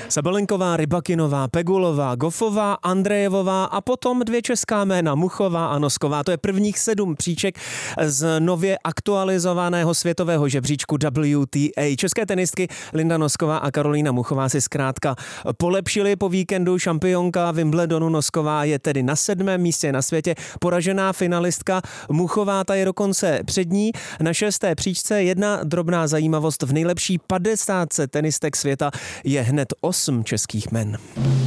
Sabalenková, Rybakinová, Pegulová, Goffová, Andrejevová a potom 2 česká jména, Muchová a Nosková. To je prvních 7 příček z nově aktualizovaného světového žebříčku WTA. České tenistky Linda Nosková a Karolína Muchová si zkrátka polepšily po víkendu. Šampionka Wimbledonu Nosková je tedy na 7. místě na světě. Poražená finalistka Muchová, ta je dokonce před ní. Na 6. příčce jedna drobná zajímavost: v nejlepší 50 tenistek světa je hned 8 českých jmen.